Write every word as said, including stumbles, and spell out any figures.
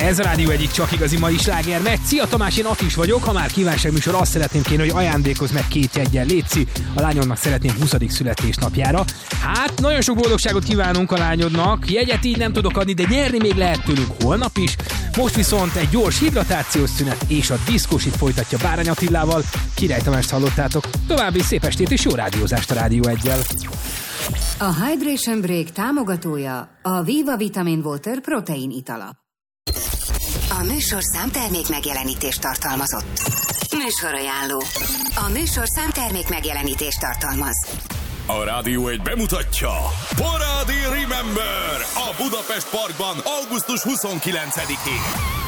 Ez a rádió egyik csak igazi mai slágernek. Szia Tamás, én Atis vagyok. Ha már kívánságműsor, azt szeretném kérni, hogy ajándékozz meg két jeggyel, létszi. A lányodnak szeretném huszadik születésnapjára. Hát, nagyon sok boldogságot kívánunk a lányodnak. Jegyet így nem tudok adni, de nyerni még lehet tőlünk holnap is. Most viszont egy gyors hidratációs szünet és a diszkósit folytatja Bárány Attilával. Király Tamást hallottátok. További szép estét és jó rádiózást a Rádió eggyel. A Hydration Break támogatója a Viva Vitamin Water protein itala. A műsorszám termék megjelenítést tartalmazott. Műsorajánló. A műsorszám termék megjelenítést tartalmaz. A Rádió egy bemutatja Parádi Remember a Budapest Parkban augusztus huszonkilencedikén.